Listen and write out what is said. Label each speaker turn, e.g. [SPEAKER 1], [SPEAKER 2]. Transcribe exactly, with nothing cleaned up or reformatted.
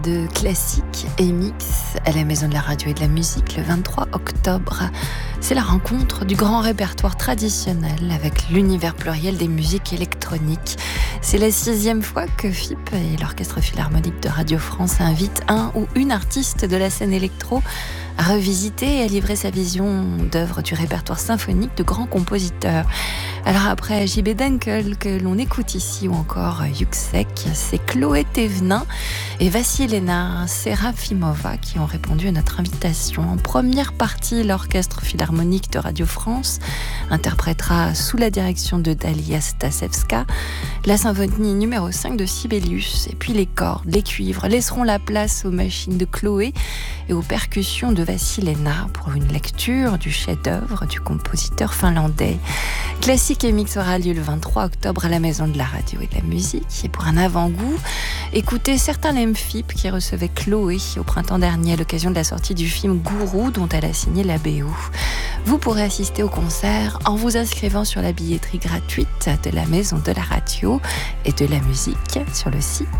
[SPEAKER 1] De classique et mix à la Maison de la Radio et de la Musique le vingt-trois octobre. C'est la rencontre du grand répertoire traditionnel avec l'univers pluriel des musiques électroniques. C'est la sixième fois que F I P et l'Orchestre Philharmonique de Radio France invitent un ou une artiste de la scène électro à revisiter et à livrer sa vision d'œuvres du répertoire symphonique de grands compositeurs. Alors après J B Dunkel que l'on écoute ici ou encore Yuxek, c'est Chloé Thévenin et Vassilena Serafimova qui ont répondu à notre invitation. En première partie, l'Orchestre Philharmonique de Radio France interprétera sous la direction de Dalia Stasevska la symphonie numéro cinq de Sibelius. Et puis les cordes, les cuivres laisseront la place aux machines de Chloé et aux percussions de Vassilena pour une lecture du chef-d'œuvre du compositeur finlandais. Classique et Mix aura lieu le vingt-trois octobre à la Maison de la Radio et de la Musique. Et pour un avant-goût, écoutez certains L M F I P qui recevaient Chloé au printemps dernier à l'occasion de la sortie du film Gourou dont elle a signé la B O. Vous pourrez assister au concert en vous inscrivant sur la billetterie gratuite de la Maison de la Radio et de la Musique sur le site